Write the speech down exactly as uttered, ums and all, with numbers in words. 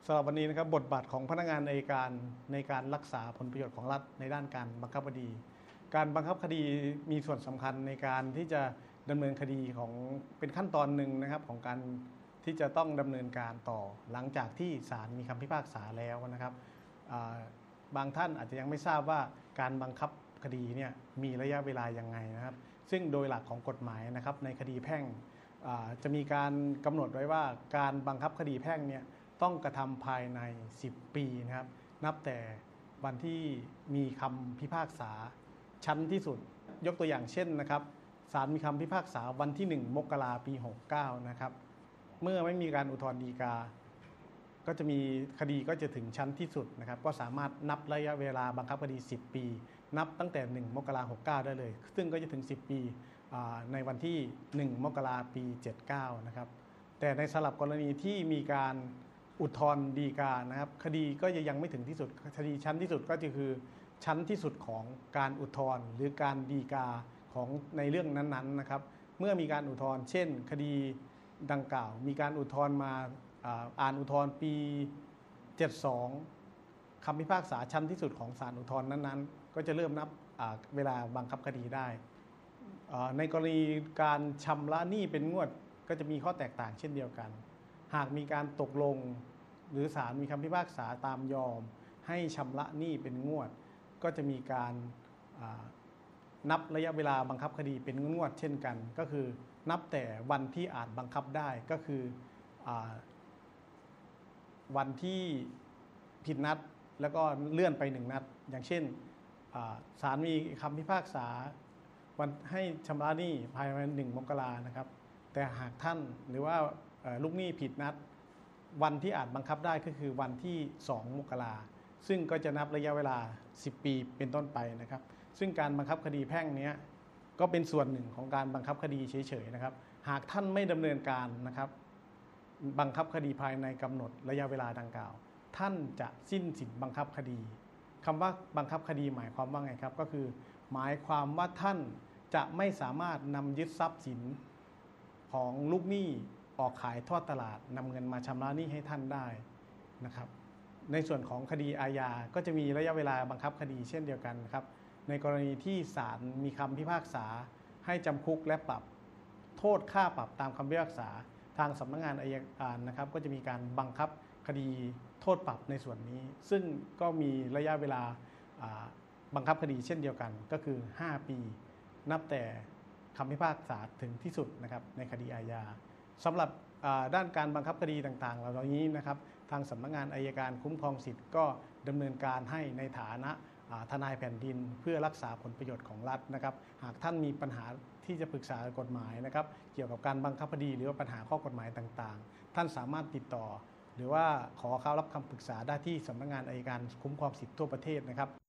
สำหรับวันนี้นะครับบทบาทของพนักงานอัยการในการรักษาผลประโยชน์ของรัฐในด้านการบังคับคดีการบังคับคดีมีส่วนสำคัญในการที่จะดำเนินคดีของเป็นขั้นตอนหนึ่งนะครับของการที่จะต้องดำเนินการต่อหลังจากที่ศาลมีคำพิพากษาแล้วนะครับบางท่านอาจจะยังไม่ทราบว่าการบังคับคดีเนี่ยมีระยะเวลายังไงนะครับซึ่งโดยหลักของกฎหมายนะครับในคดีแพ่งจะมีการกำหนดไว้ว่าการบังคับคดีแพ่งเนี่ยต้องกระทำภายในสิบปีนะครับนับแต่วันที่มีคำพิพากษาชั้นที่สุดยกตัวอย่างเช่นนะครับศาลมีคำพิพากษาวันที่หนึ่งมกราปีหกเก้านะครับเมื่อไม่มีการอุทธรณ์ฎีกาก็จะมีคดีก็จะถึงชั้นที่สุดนะครับก็สามารถนับระยะเวลาบังคับคดีสิบปีนับตั้งแต่หนึ่งมกราหกเก้าได้เลยซึ่งก็จะถึงสิบปีในวันที่หนึ่งมกราปีเจ็ดเก้านะครับแต่ในสลับกรณีที่มีการอุทธรณ์ฎีกานะครับคดีก็ยังไม่ถึงที่สุดคดีชั้นที่สุดก็คือชั้นที่สุดของการอุทธรณ์หรือการฎีกาของในเรื่องนั้นๆนะครับเมื่อมีการอุทธรณ์เช่นคดีดังกล่าวมีการอุทธรณ์มาอ่านอุทธรณ์ปีเจ็ดสิบสองคำพิพากษาชั้นที่สุดของศาลอุทธรณ์นั้นๆก็จะเริ่มนับเวลาบังคับคดีได้ในกรณีการชำระหนี้เป็นงวดก็จะมีข้อแตกต่างเช่นเดียวกันหากมีการตกลงหรือศาลมีคำพิพากษาตามยอมให้ชำระหนี้เป็นงวดก็จะมีการนับระยะเวลาบังคับคดีเป็นงวดเช่นกันก็คือนับแต่วันที่อาจบังคับได้ก็คือวันที่ผิดนัดแล้วก็เลื่อนไปหนึ่งนัดอย่างเช่นศาลมีคำพิพากษาวันให้ชำระหนี้ภายในหนึ่งมกรานะครับแต่หากท่านหรือว่าลูกหนี้ผิดนัดวันที่อาจบังคับได้ก็คือวันที่สองมกราซึ่งก็จะนับระยะเวลาสิบปีเป็นต้นไปนะครับซึ่งการบังคับคดีแพ่งนี้ก็เป็นส่วนหนึ่งของการบังคับคดีเฉยๆนะครับหากท่านไม่ดำเนินการนะครับบังคับคดีภายในกำหนดระยะเวลาดังกล่าวท่านจะสิ้นสิทธิบังคับคดีคำว่าบังคับคดีหมายความว่าไงครับก็คือหมายความว่าท่านจะไม่สามารถนำยึดทรัพย์สินของลูกหนี้ออกขายทอดตลาดนำเงินมาชำระหนี้ให้ท่านได้นะครับในส่วนของคดีอาญาก็จะมีระยะเวลาบังคับคดีเช่นเดียวกันครับในกรณีที่ศาลมีคำพิพากษาให้จำคุกและปรับโทษค่าปรับตามคำพิพากษาทางสำนักงานอัยการนะครับก็จะมีการบังคับคดีโทษปรับในส่วนนี้ซึ่งก็มีระยะเวลาบังคับคดีเช่นเดียวกันก็คือห้าปีนับแต่คำพิพากษาถึงที่สุดนะครับในคดีอาญาสำหรับด้านการบังคับคดีต่างๆเหล่านี้นะครับทางสำนักงานอัยการคุ้มครองสิทธิ์ก็ดำเนินการให้ในฐานะทนายแผ่นดินเพื่อรักษาผลประโยชน์ของรัฐนะครับหากท่านมีปัญหาที่จะปรึกษากฎหมายนะครับเกี่ยวกับการบังคับคดีหรือว่าปัญหาข้อกฎหมายต่างๆท่านสามารถติดต่อหรือว่าขอเข้ารับคำปรึกษาได้ที่สำนักงานอัยการคุ้มครองสิทธิ์ทั่วประเทศนะครับ